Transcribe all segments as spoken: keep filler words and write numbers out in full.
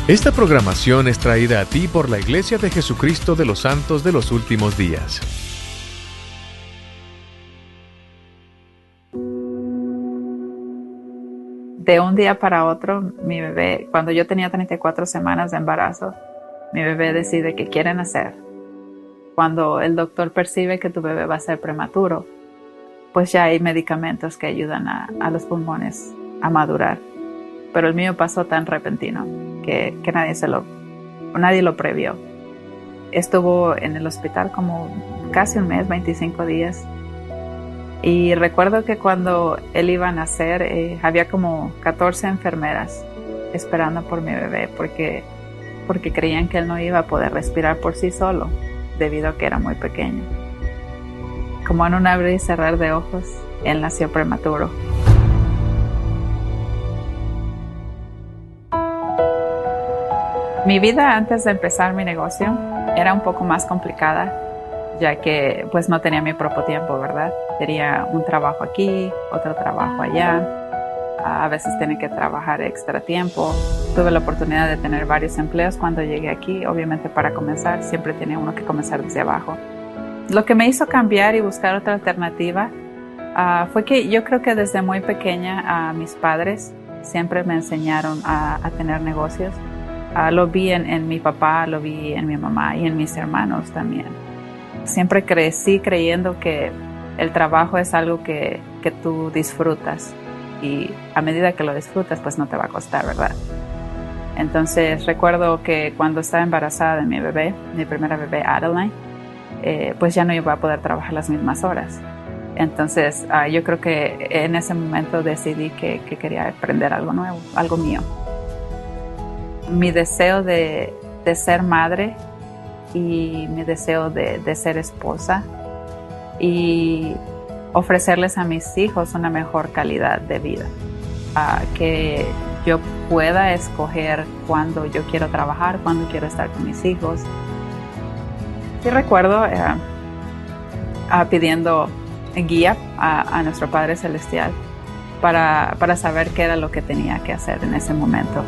Esta programación es traída a ti por la Iglesia de Jesucristo de los Santos de los Últimos Días. De un día para otro, mi bebé, cuando yo tenía treinta y cuatro semanas de embarazo, mi bebé decide que quiere nacer. Cuando el doctor percibe que tu bebé va a ser prematuro, pues ya hay medicamentos que ayudan a, a los pulmones a madurar. Pero el mío pasó tan repentino que, que nadie, se lo, nadie lo previó. Estuvo en el hospital como casi un mes, veinticinco días. Y recuerdo que cuando él iba a nacer, eh, había como catorce enfermeras esperando por mi bebé porque, porque creían que él no iba a poder respirar por sí solo debido a que era muy pequeño. Como en un abrir y cerrar de ojos, él nació prematuro. Mi vida antes de empezar mi negocio era un poco más complicada, ya que pues no tenía mi propio tiempo, ¿verdad? Tenía un trabajo aquí, otro trabajo allá, a veces tenía que trabajar extra tiempo. Tuve la oportunidad de tener varios empleos cuando llegué aquí, obviamente para comenzar, siempre tenía uno que comenzar desde abajo. Lo que me hizo cambiar y buscar otra alternativa uh, fue que yo creo que desde muy pequeña uh, mis padres siempre me enseñaron a, a tener negocios. Uh, lo vi en, en mi papá, lo vi en mi mamá y en mis hermanos también. Siempre crecí creyendo que el trabajo es algo que, que tú disfrutas y a medida que lo disfrutas pues no te va a costar, ¿verdad? Entonces recuerdo que cuando estaba embarazada de mi bebé, mi primera bebé Adeline, eh, pues ya no iba a poder trabajar las mismas horas. Entonces uh, yo creo que en ese momento decidí que, que quería aprender algo nuevo, algo mío. Mi deseo de, de ser madre y mi deseo de, de ser esposa y ofrecerles a mis hijos una mejor calidad de vida, uh, que yo pueda escoger cuándo yo quiero trabajar, cuándo quiero estar con mis hijos. Y recuerdo uh, uh, pidiendo guía a, a nuestro Padre Celestial para, para saber qué era lo que tenía que hacer en ese momento.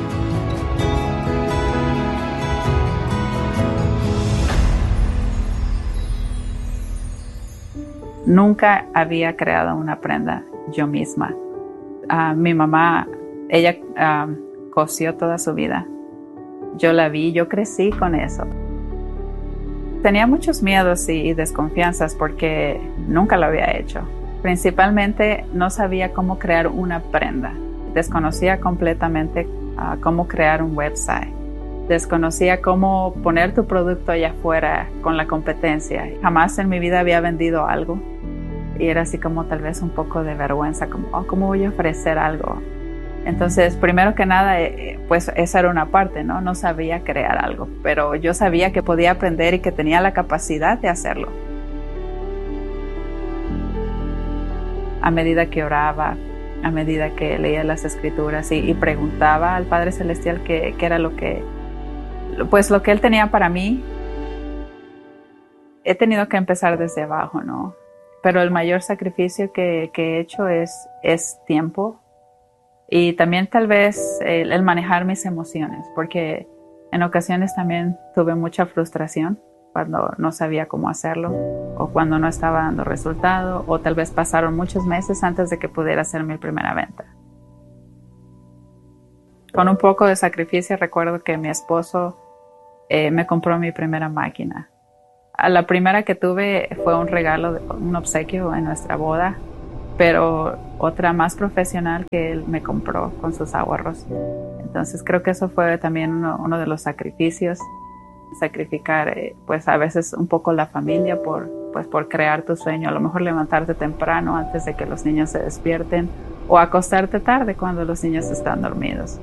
Nunca había creado una prenda yo misma. Uh, mi mamá, ella uh, cosió toda su vida. Yo la vi, yo crecí con eso. Tenía muchos miedos y, y desconfianzas porque nunca lo había hecho. Principalmente no sabía cómo crear una prenda. Desconocía completamente uh, cómo crear un website. Desconocía cómo poner tu producto allá afuera con la competencia. Jamás en mi vida había vendido algo. Y era así como tal vez un poco de vergüenza, como, oh, ¿cómo voy a ofrecer algo? Entonces, primero que nada, eh, pues esa era una parte, ¿no? No sabía crear algo, pero yo sabía que podía aprender y que tenía la capacidad de hacerlo. A medida que oraba, a medida que leía las escrituras y, y preguntaba al Padre Celestial qué, qué era lo que, pues lo que Él tenía para mí, he tenido que empezar desde abajo, ¿no? Pero el mayor sacrificio que, que he hecho es, es tiempo y también tal vez el, el manejar mis emociones, porque en ocasiones también tuve mucha frustración cuando no sabía cómo hacerlo o cuando no estaba dando resultado o tal vez pasaron muchos meses antes de que pudiera hacer mi primera venta. Con un poco de sacrificio recuerdo que mi esposo eh, me compró mi primera máquina. La primera que tuve fue un regalo, un obsequio en nuestra boda, pero otra más profesional que él me compró con sus ahorros. Entonces creo que eso fue también uno, uno de los sacrificios, sacrificar eh, pues a veces un poco la familia por, pues, por crear tu sueño, a lo mejor levantarte temprano antes de que los niños se despierten o acostarte tarde cuando los niños están dormidos.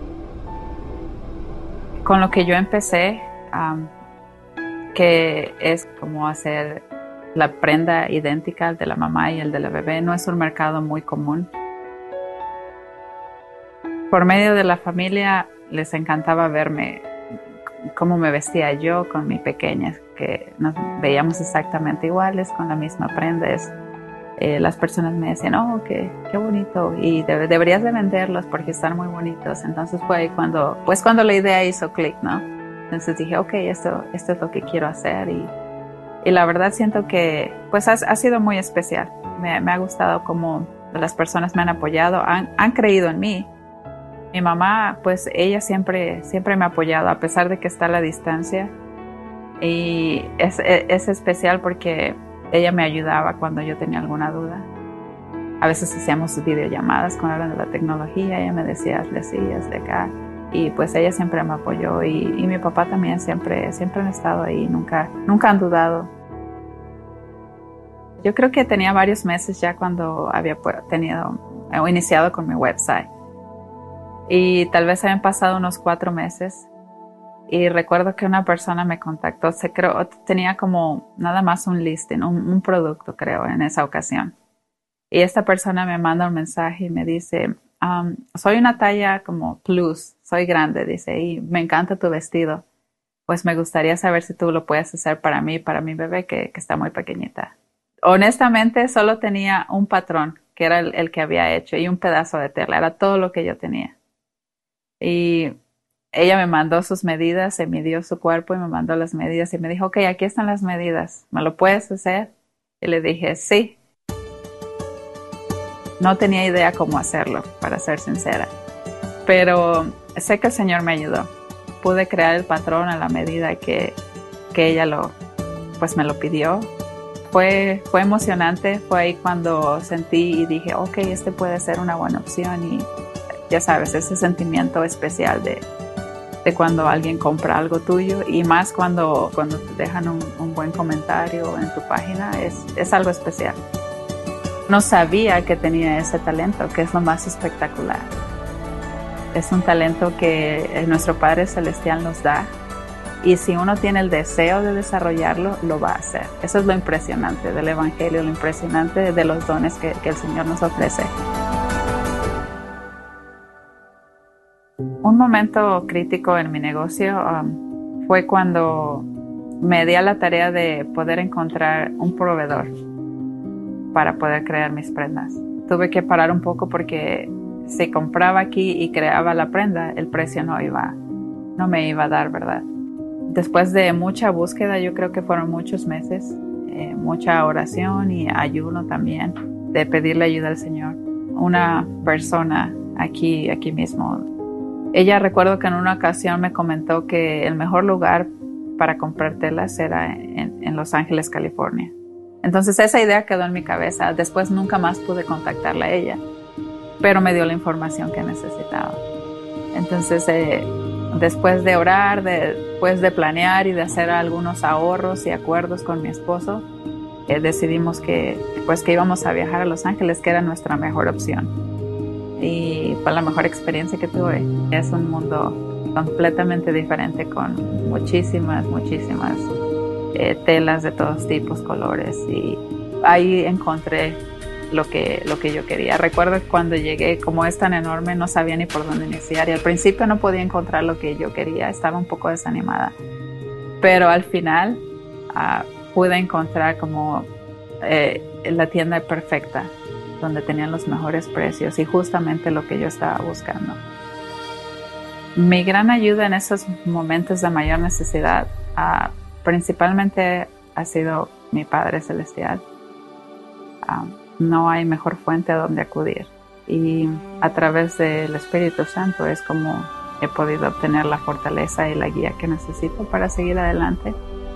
Con lo que yo empecé, um, que es como hacer la prenda idéntica de la mamá y el de la bebé, no es un mercado muy común. Por medio de la familia les encantaba verme cómo me vestía yo con mi pequeña, que nos veíamos exactamente iguales, con la misma prenda. Es, eh, las personas me decían, oh, qué, qué bonito, y de, deberías de venderlos porque están muy bonitos. Entonces fue ahí cuando, pues cuando la idea hizo clic, ¿no? Entonces dije, ok, esto, esto es lo que quiero hacer, y, y la verdad siento que pues ha, ha sido muy especial. Me, me ha gustado cómo las personas me han apoyado, han, han creído en mí. Mi mamá, pues ella siempre, siempre me ha apoyado a pesar de que está a la distancia, y es, es, es especial porque ella me ayudaba cuando yo tenía alguna duda. A veces hacíamos videollamadas con hablan de la tecnología, ella me decía, hazle así, hazle acá. Y pues ella siempre me apoyó, y, y mi papá también siempre, siempre han estado ahí, nunca, nunca han dudado. Yo creo que tenía varios meses ya cuando había tenido o iniciado con mi website. Y tal vez habían pasado unos cuatro meses. Y recuerdo que una persona me contactó, se creo, tenía como nada más un listing, un, un producto creo en esa ocasión. Y esta persona me manda un mensaje y me dice, um, soy una talla como plus, soy grande, dice, y me encanta tu vestido. Pues me gustaría saber si tú lo puedes hacer para mí, para mi bebé que, que está muy pequeñita. Honestamente solo tenía un patrón, que era el, el que había hecho, y un pedazo de tela, era todo lo que yo tenía. Y ella me mandó sus medidas, se midió su cuerpo y me mandó las medidas y me dijo, ok, aquí están las medidas, ¿me lo puedes hacer? Y le dije, sí. No tenía idea cómo hacerlo, para ser sincera, pero sé que el Señor me ayudó. Pude crear el patrón a la medida que, que ella lo, pues me lo pidió. Fue, fue emocionante, fue ahí cuando sentí y dije, ok, este puede ser una buena opción, y ya sabes, ese sentimiento especial de de cuando alguien compra algo tuyo, y más cuando, cuando te dejan un, un buen comentario en tu página, es, es algo especial. No sabía que tenía ese talento, que es lo más espectacular. Es un talento que nuestro Padre Celestial nos da, y si uno tiene el deseo de desarrollarlo, lo va a hacer. Eso es lo impresionante del Evangelio, lo impresionante de los dones que, que el Señor nos ofrece. Un momento crítico en mi negocio um, fue cuando me di a la tarea de poder encontrar un proveedor para poder crear mis prendas. Tuve que parar un poco porque si compraba aquí y creaba la prenda, el precio no iba, no me iba a dar, ¿verdad? Después de mucha búsqueda, yo creo que fueron muchos meses, eh, mucha oración y ayuno también, de pedirle ayuda al Señor. Una persona aquí, aquí mismo, ella recuerdo que en una ocasión me comentó que el mejor lugar para comprar telas era en, en Los Ángeles, California. Entonces esa idea quedó en mi cabeza. Después nunca más pude contactarla a ella, pero me dio la información que necesitaba. Entonces eh, después de orar, de, después de planear y de hacer algunos ahorros y acuerdos con mi esposo, eh, decidimos que, pues, que íbamos a viajar a Los Ángeles, que era nuestra mejor opción. Y fue la mejor experiencia que tuve. Es un mundo completamente diferente, con muchísimas, muchísimas eh, telas de todos tipos, colores, y ahí encontré lo que, lo que yo quería. Recuerdo que cuando llegué, como es tan enorme, no sabía ni por dónde iniciar, y al principio no podía encontrar lo que yo quería, estaba un poco desanimada, pero al final uh, pude encontrar como eh, la tienda perfecta, donde tenían los mejores precios y justamente lo que yo estaba buscando. Mi gran ayuda en esos momentos de mayor necesidad uh, principalmente ha sido mi Padre Celestial. Uh, no hay mejor fuente a donde acudir, y a través del Espíritu Santo es como he podido obtener la fortaleza y la guía que necesito para seguir adelante.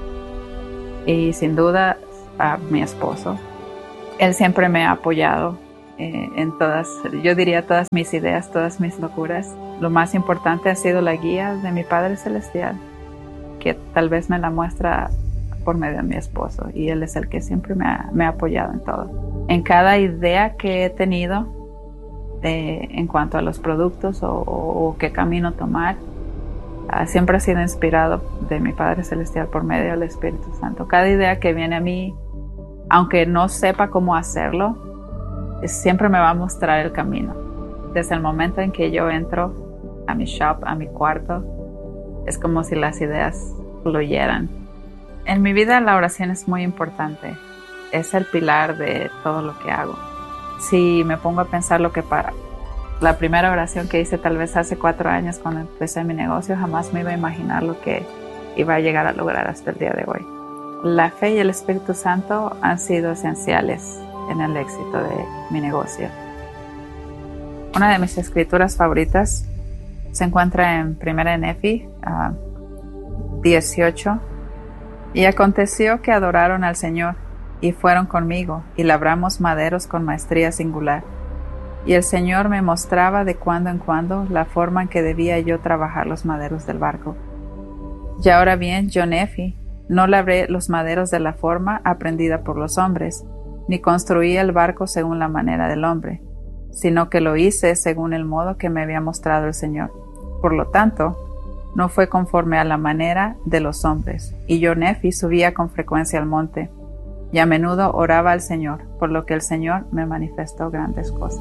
Y sin duda a mi esposo, él siempre me ha apoyado eh, en todas, yo diría todas mis ideas, todas mis locuras. Lo más importante ha sido la guía de mi Padre Celestial, que tal vez me la muestra por medio de mi esposo, y él es el que siempre me ha, me ha apoyado en todo. En cada idea que he tenido eh, en cuanto a los productos o, o, o qué camino tomar, uh, siempre ha sido inspirado de mi Padre Celestial por medio del Espíritu Santo. Cada idea que viene a mí, aunque no sepa cómo hacerlo, siempre me va a mostrar el camino. Desde el momento en que yo entro a mi shop, a mi cuarto, es como si las ideas fluyeran. En mi vida la oración es muy importante. es el pilar de todo lo que hago. Si me pongo a pensar lo que para la primera oración que hice tal vez hace cuatro años cuando empecé mi negocio, jamás me iba a imaginar lo que iba a llegar a lograr hasta el día de hoy. La fe y el Espíritu Santo han sido esenciales en el éxito de mi negocio. Una de mis escrituras favoritas se encuentra en Primera de Nefi uh, dieciocho. Y aconteció que adoraron al Señor y fueron conmigo y labramos maderos con maestría singular. Y el Señor me mostraba de cuando en cuando la forma en que debía yo trabajar los maderos del barco. Y ahora bien, yo Nefi, no labré los maderos de la forma aprendida por los hombres, ni construí el barco según la manera del hombre, sino que lo hice según el modo que me había mostrado el Señor. Por lo tanto, no fue conforme a la manera de los hombres, y yo Nefi subía con frecuencia al monte, y a menudo oraba al Señor, por lo que el Señor me manifestó grandes cosas.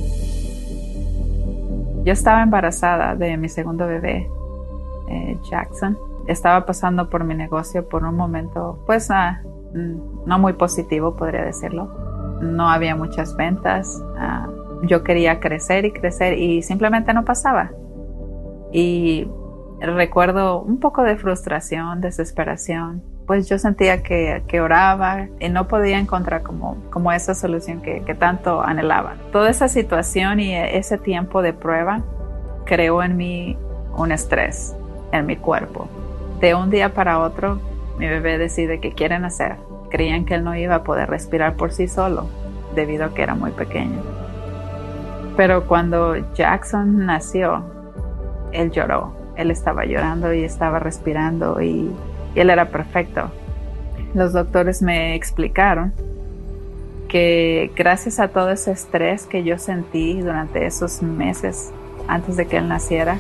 Yo estaba embarazada de mi segundo bebé, eh, Jackson. Estaba pasando por mi negocio por un momento, pues ah, no muy positivo, podría decirlo. No había muchas ventas. Ah, yo quería crecer y crecer y simplemente no pasaba. Y recuerdo un poco de frustración, desesperación. Pues yo sentía que, que oraba y no podía encontrar como, como esa solución que, que tanto anhelaba. Toda esa situación y ese tiempo de prueba creó en mí un estrés en mi cuerpo. De un día para otro, mi bebé decide que quiere nacer. Creían que él no iba a poder respirar por sí solo, debido a que era muy pequeño. Pero cuando Jackson nació, él lloró. Él estaba llorando y estaba respirando y, y él era perfecto. Los doctores me explicaron que gracias a todo ese estrés que yo sentí durante esos meses antes de que él naciera,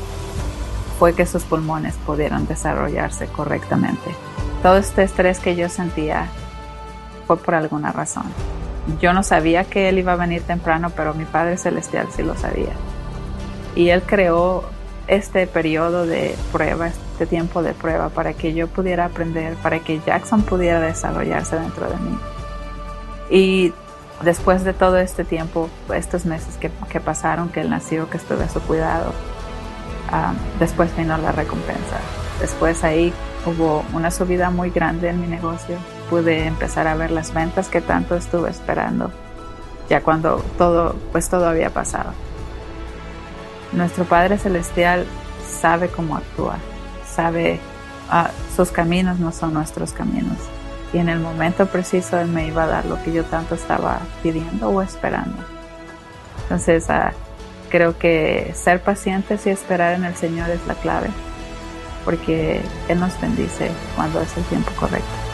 fue que sus pulmones pudieron desarrollarse correctamente. Todo este estrés que yo sentía fue por alguna razón. Yo no sabía que él iba a venir temprano, pero mi Padre Celestial sí lo sabía. Y él creó este periodo de prueba, este tiempo de prueba, para que yo pudiera aprender, para que Jackson pudiera desarrollarse dentro de mí. Y después de todo este tiempo, estos meses que, que pasaron, que él nació, que estuve a su cuidado, um, después vino la recompensa. Después ahí hubo una subida muy grande en mi negocio. Pude empezar a ver las ventas que tanto estuve esperando, ya cuando todo, pues todo había pasado. Nuestro Padre Celestial sabe cómo actuar, sabe, uh, sus caminos no son nuestros caminos. Y en el momento preciso Él me iba a dar lo que yo tanto estaba pidiendo o esperando. Entonces, uh, creo que ser pacientes y esperar en el Señor es la clave, porque Él nos bendice cuando es el tiempo correcto.